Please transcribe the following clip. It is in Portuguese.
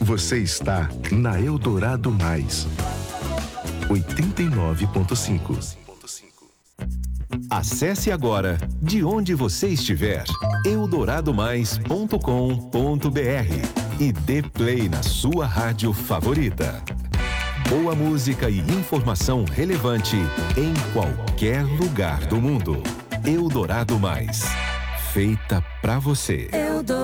Você está na Eldorado Mais 89.5. Acesse agora, de onde você estiver, eldoradomais.com.br e dê play na sua rádio favorita. Boa música e informação relevante em qualquer lugar do mundo. Eldorado Mais, feita pra você.